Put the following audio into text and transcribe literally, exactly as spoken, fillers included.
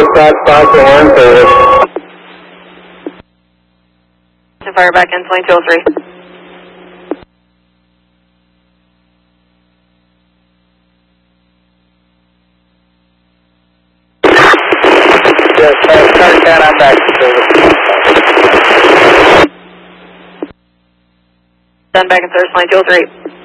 dispatch five to one service. Fire back in twenty-two oh three. Yes, turn ten, I'm back to service. Done back in service twenty-two oh three.